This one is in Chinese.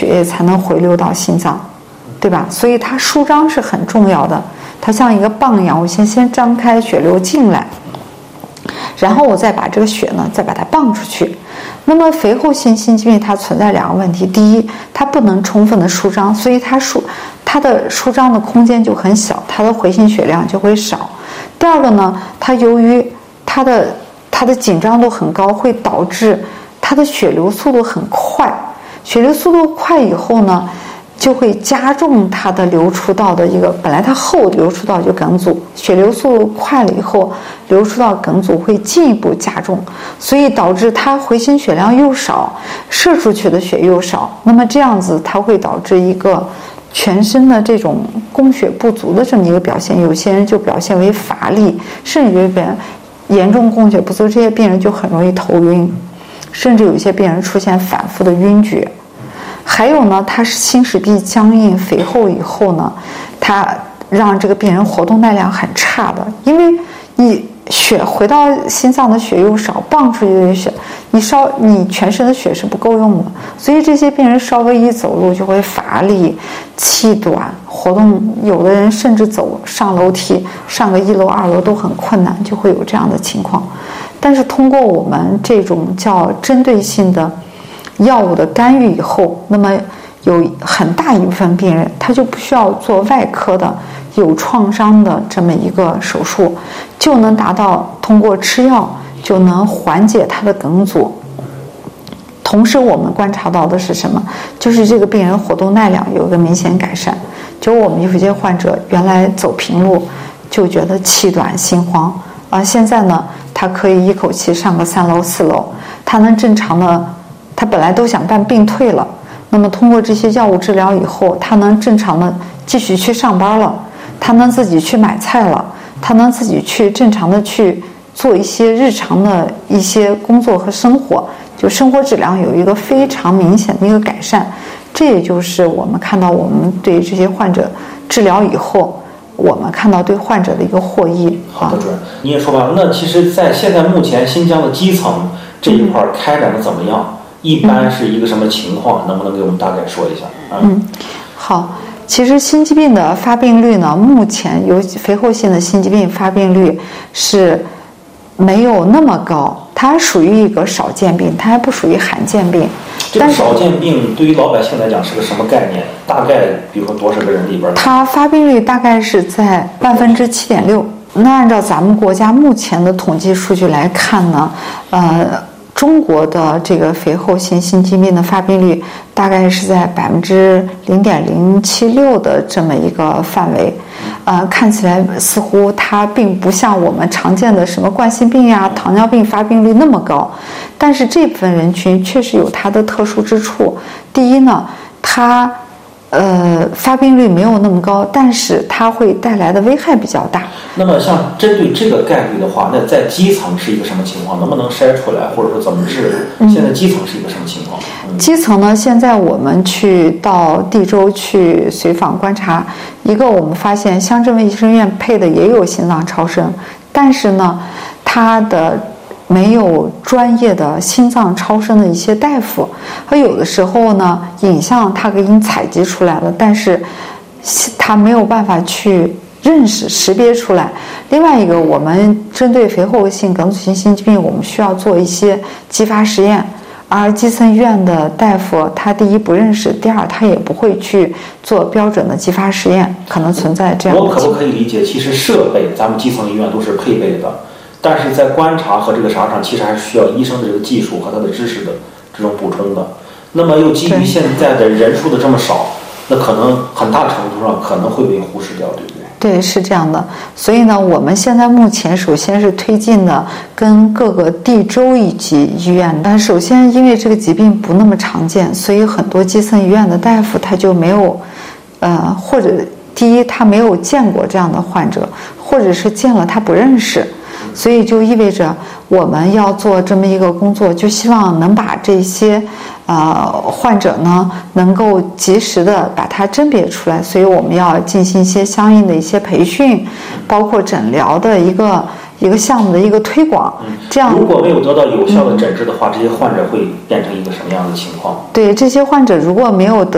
液才能回流到心脏，对吧？所以它舒张是很重要的，它像一个棒一样，我先张开，血流进来，然后我再把这个血呢再把它棒出去。那么肥厚性心肌病它存在两个问题，第一，它不能充分的舒张，所以它的舒张的空间就很小，它的回心血量就会少。第二个呢，它由于它的紧张度很高，会导致它的血流速度很快，血流速度快以后呢，就会加重它的流出道的一个，本来它后流出道就梗阻，血流速度快了以后，流出道梗阻会进一步加重，所以导致它回心血量又少，射出去的血又少，那么这样子它会导致一个全身的这种供血不足的这么一个表现，有些人就表现为乏力，甚至于严重供血不足，这些病人就很容易头晕，甚至有些病人出现反复的晕厥。还有呢，它是心室壁僵硬肥厚以后呢，它让这个病人活动耐量很差的，因为你血回到心脏的血又少，泵出去的血，你全身的血是不够用的，所以这些病人稍微一走路就会乏力、气短，活动有的人甚至上楼梯上个1楼2楼都很困难，就会有这样的情况。但是通过我们这种叫针对性的药物的干预以后，那么有很大一部分病人他就不需要做外科的有创伤的这么一个手术，就能达到通过吃药就能缓解他的梗阻。同时我们观察到的是什么？就是这个病人活动耐量有一个明显改善。就我们有些患者原来走平路就觉得气短心慌现在呢他可以一口气上个3楼4楼，他能正常的，他本来都想办病退了，那么通过这些药物治疗以后，他能正常的继续去上班了，他能自己去买菜了，他能自己去正常的去做一些日常的一些工作和生活，就生活质量有一个非常明显的一个改善。这也就是我们看到我们对这些患者治疗以后，我们看到对患者的一个获益。 好的，主任，你也说吧，那其实在现在目前新疆的基层这一块开展的怎么样？一般是一个什么情况？能不能给我们大概说一下？ 好，其实心肌病的发病率呢，目前有肥厚性的心肌病发病率是没有那么高，它属于一个少见病，它还不属于罕见病。 这个少见病对于老百姓来讲是个什么概念？大概比如说多少个人里边？它发病率大概是在7.6%。那按照咱们国家目前的统计数据来看呢，中国的这个肥厚性心肌病的发病率大概是在0.076%的这么一个范围，看起来似乎它并不像我们常见的什么冠心病呀、糖尿病发病率那么高，但是这部分人群确实有它的特殊之处。第一呢，它发病率没有那么高，但是它会带来的危害比较大。 那么像针对这个概率的话，那在基层是一个什么情况？能不能筛出来，或者说怎么治？现在基层是一个什么情况？ 基层呢，现在我们去到地州去随访观察，一个我们发现乡镇卫生院配的也有心脏超声，但是呢，它的没有专业的心脏超声的一些大夫，和有的时候呢，影像它给你采集出来了，但是它没有办法去识别出来。另外一个，我们针对肥厚性梗阻性心肌病，我们需要做一些激发实验，而基层医院的大夫他第一不认识，第二他也不会去做标准的激发实验，可能存在这样的情况。 我可不可以理解，其实设备咱们基层医院都是配备的，但是在观察和这个啥上，其实还是需要医生的这个技术和他的知识的这种补充的。那么又基于现在的人数的这么少，那可能很大程度上可能会被忽视掉，对不对？ 对，是这样的。所以呢，我们现在目前首先是推进的跟各个地州一级医院，但首先因为这个疾病不那么常见，所以很多基层医院的大夫他就没有或者第一他没有见过这样的患者，或者是见了他不认识，所以就意味着我们要做这么一个工作，就希望能把这些患者呢能够及时的把它甄别出来，所以我们要进行一些相应的一些培训，包括诊疗的一个项目的一个推广。这样如果没有得到有效的诊治的话，这些患者会变成一个什么样的情况？ 对，这些患者如果没有得